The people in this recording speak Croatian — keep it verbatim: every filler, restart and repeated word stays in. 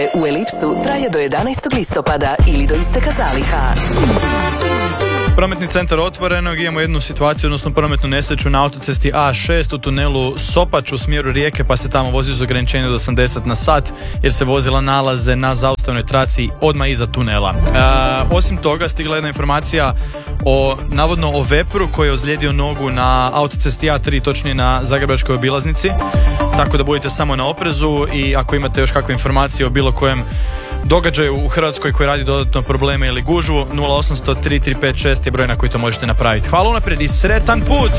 U Elipsu traje do jedanaestog listopada ili do isteka zaliha. Prometni centar Otvorenog, imamo jednu situaciju, odnosno prometnu nesreću na autocesti A šest u tunelu Sopač u smjeru Rijeke, pa se tamo vozi uz ograničenje od osamdeset na sat, jer se vozila nalaze na zaustavnoj traci odmah iza tunela. E, osim toga, stigla jedna informacija o, navodno o vepru koji je ozlijedio nogu na autocesti A tri, točnije na Zagrebačkoj obilaznici, tako da budite samo na oprezu i ako imate još kakve informacije o bilo kojem događaju u Hrvatskoj koji radi dodatno probleme ili gužvu, nula osam zero zero tri tri pet šest je broj na koji to možete napraviti. Hvala unaprijed i sretan put!